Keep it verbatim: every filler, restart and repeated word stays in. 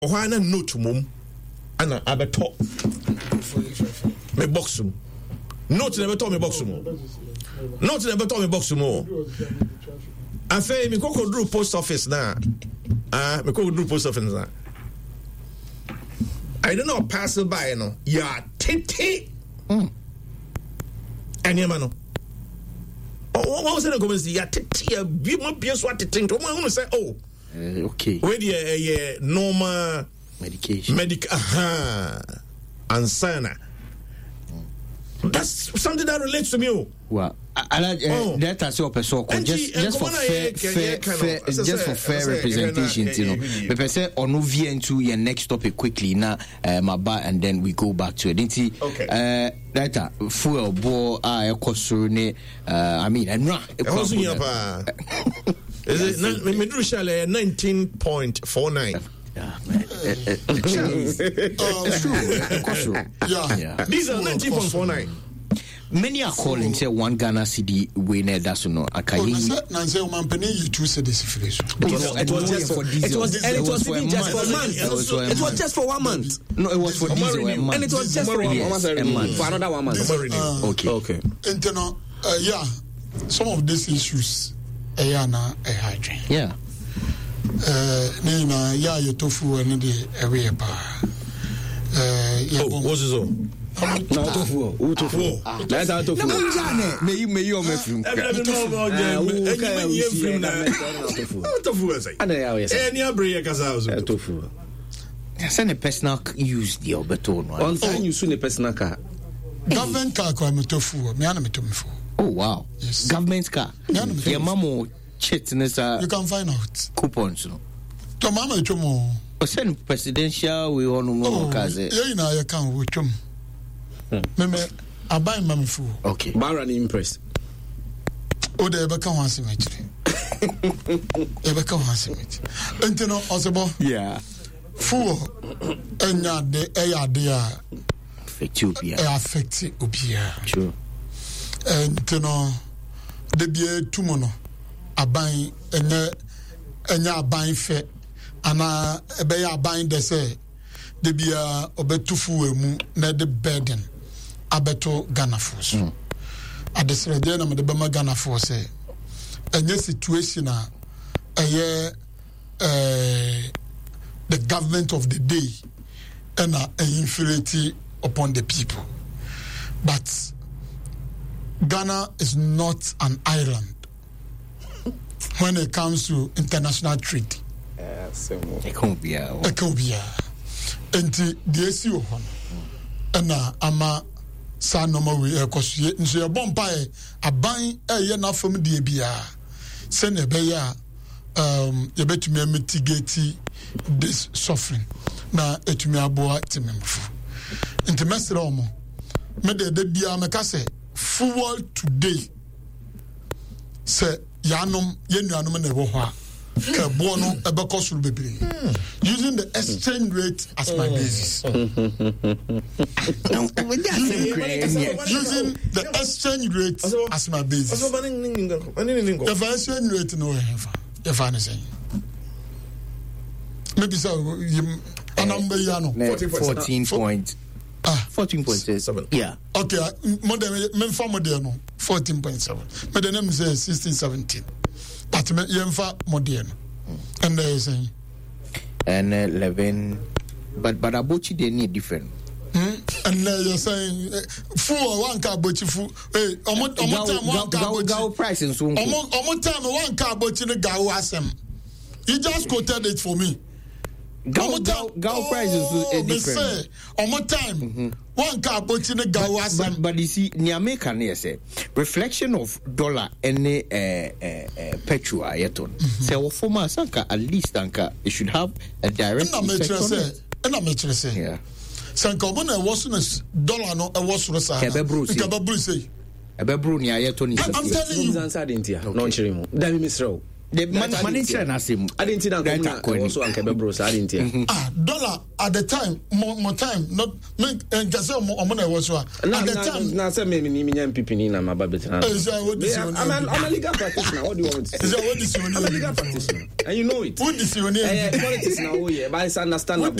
why na note mum ana abeto me box mu note na beto me box mu note na beto me box mu afa me kokodru post office na ah me kokodru post office na I don't know pass by no ya tete mm anya mano oh what was it go say ya tete ya bi mo bi so atete to mo say oh Uh, okay. Where the uh, yeah, normal medication. Medic aha. Ansana. That's something that relates to me. Well, I like that as your person just just for fair fair fair just for fair representation, you know. But per se on move into your next topic quickly now, my bar and then we go back to it. Okay. Uh that fuel ball ah ekosune uh I mean and no. Is it Medrushale nineteen point four nine? Yeah, man. It's true. Yeah. These are nineteen point four nine. Many are calling say one Ghana C D winner that's no akayi. Na say man penny you two say this finish. It was it was just for it was and it was even just for a month. It was just for one month. No, it was for diesel a month. And it was just for one month. For another one month. Okay. Okay. Internal uh, yeah, some of these issues ayana a hydrate. Yeah. Uh Nina ya yotofu and the away pa. Uh yeah. Oh, what's this all? No tofu. Who tofu? That's how tofu. May you may you me film. Tofu say. Any abre kasa tofu. Send a personal use the obeton one. On time you soon a personal car. Government car kwa tofu. Me ana me tofu. Oh wow. Yes. Government car. Your mamo chitness you can find out. Coupons no. To mama chomo. O send presidential we on no kaze. Yeah na ya kan wo chom. Me me abai mama fu. Okay. Bara ni impress. O de be kan wansi mechire. E be kan wansi mechire. Entino osebo. Yeah. Fu enya de eya de a affect obia. E affect obia. Sure. Entino de bie tumo no aban enye enya aban fe ana ebe ya aban de se de bia obetufu emu na de burden abeto Ghana force mm. adesere de na me de bema Ghana force enye situation a eye eh the government of the day and a inferiority upon the people, but Ghana is not an island when it comes to international treaty. It can't be a it can't be a and the issue one and ama sa normal way because nso your bompai aban eh na from the bia send e be ya um you betumi mitigate this suffering na etumi aboa timemfu nti mesere omo me de de bia me ka say forward today say yanom yenuanom na ewo ho a ka bo no ebe kosuru bebre using the exchange rate as my basis using the exchange rate as my basis the exchange rate no ever if I say maybe so anamba yano fourteen point ah fourteen point seven yeah okay modern men for modern fourteen point seven but the name say sixteen seventeen but yemfa modern and they say and eleven but but abochi they need different hmm? And uh, you're saying uh, full one car bochi full hey omo omo time one car bochi go price and so omo omo time one car bochi ne gawo asem you just quoted it for me. Go go go price is a different. Omo time one car bochi ne gawo asem but you see ni America ne say reflection of dollar any uh, uh, petrol ayeton say wo former sanka at least anka it should have a direct effect on it. And I'm making say yeah sanka omo na wo so dollar no e wo so sa kebe bro say kebe bro say ebe bro ni ayeton is I'm telling you answer the intia no nchiri mu da mi misreo the money chain asim. I didn't think that also and Quebec bros. I didn't. Ah, dollar at the time, more, more time, not me and Gazel Omona was at the time. Now, say me, me, me, me, me, I'm a baby. I'm a legal practitioner. What do you want to say? I'm a legal practitioner, and you know it. What is your name? Politics now, yeah, but it's understandable.